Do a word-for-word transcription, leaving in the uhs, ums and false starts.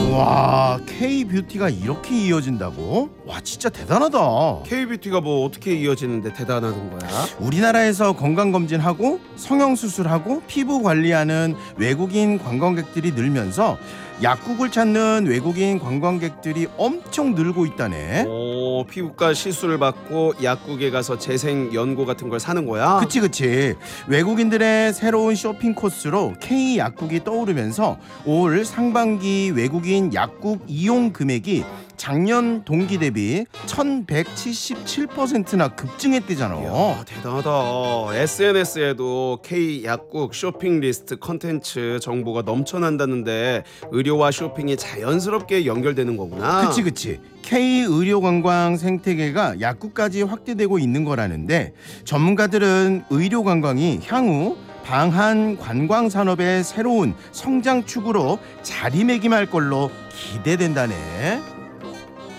와, K-뷰티가 이렇게 이어진다고? 와, 진짜 대단하다. K-뷰티가 뭐 어떻게 이어지는데 대단한 거야? 우리나라에서 건강검진하고 성형수술하고 피부 관리하는 외국인 관광객들이 늘면서 약국을 찾는 외국인 관광객들이 엄청 늘고 있다네. 오, 피부과 시술을 받고 약국에 가서 재생 연고 같은 걸 사는 거야? 그치 그치. 외국인들의 새로운 쇼핑 코스로 K 약국이 떠오르면서 올 상반기 외국인 약국 이용 금액이 작년 동기 대비 천백칠십칠 퍼센트나 급증했대잖아. 이야, 대단하다. 에스엔에스에도 K 약국 쇼핑 리스트 컨텐츠 정보가 넘쳐난다는데 의료와 쇼핑이 자연스럽게 연결되는 거구나. 그치 그치. K 의료관광 생태계가 약국까지 확대되고 있는 거라는데 전문가들은 의료관광이 향후 방한 관광 산업의 새로운 성장축으로 자리매김할 걸로 기대된다네.